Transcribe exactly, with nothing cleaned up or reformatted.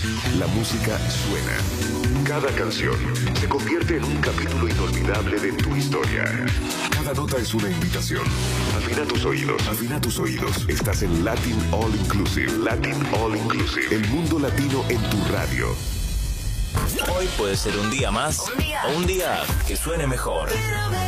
La música suena. Cada canción se convierte en un capítulo inolvidable de tu historia. Cada nota es una invitación. Afina tus oídos. Afina tus oídos. Estás en Latin All Inclusive. Latin All Inclusive. El mundo latino en tu radio. Hoy puede ser un día más o un día que suene mejor.